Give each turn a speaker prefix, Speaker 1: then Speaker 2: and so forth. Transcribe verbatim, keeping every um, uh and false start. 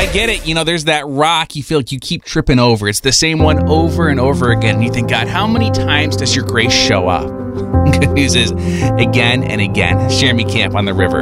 Speaker 1: I get it. You know, there's that rock you feel like you keep tripping over. It's the same one over and over again. And you think, God, how many times does your grace show up? Good news is, again and again. Jeremy Camp on the River.